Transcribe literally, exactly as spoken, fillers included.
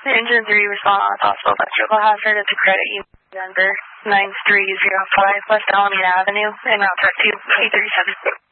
Engine three respond on a possible electrical hazard at the Credit Union Denver, nine three zero five West Alameda Avenue, en route to two eight three seven.